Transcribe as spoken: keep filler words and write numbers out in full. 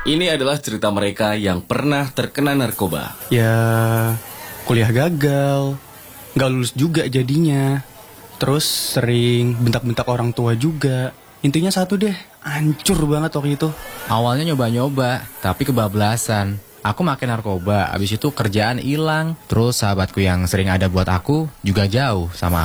Ini adalah cerita mereka yang pernah terkena narkoba. Ya, kuliah gagal, nggak lulus juga jadinya. Terus sering bentak-bentak orang tua juga. Intinya satu deh, hancur banget waktu itu. Awalnya nyoba-nyoba, tapi kebablasan. Aku makin narkoba, abis itu kerjaan hilang. Terus sahabatku yang sering ada buat aku juga jauh sama